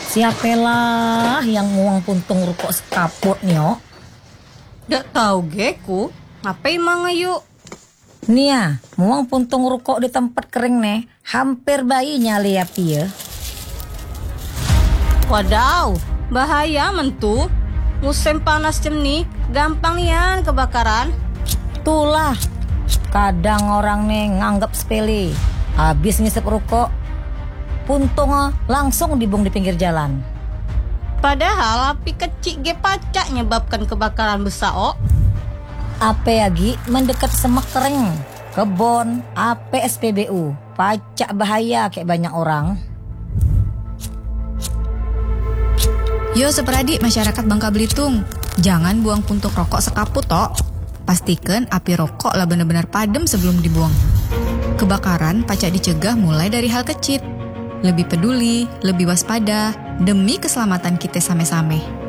Siapalah yang nguang puntung rokok sekaput nyo? Dak tahu geku, ngapain manga yuk? Nia, nguang puntung rokok di tempat kering nih, hampir bayinya lihat ya. Wadaw, bahaya mentu. Musim panas nih, gampang nian kebakaran. Itulah, kadang orang nih nganggap sepele. Habis ngisep rokok, puntung langsung dibuang di pinggir jalan. Padahal api kecil ge pacak nyebabkan kebakaran besar oh. Ape lagi mendekat semak kering, kebon, ape SPBU, pacak bahaya kayak banyak orang. Yo seperadik masyarakat Bangka Belitung, jangan buang puntung rokok sekaput tok. Pastikan api rokok lah benar-benar padam sebelum dibuang. Kebakaran pacak dicegah mulai dari hal kecil. Lebih peduli, lebih waspada, demi keselamatan kita sama-sama.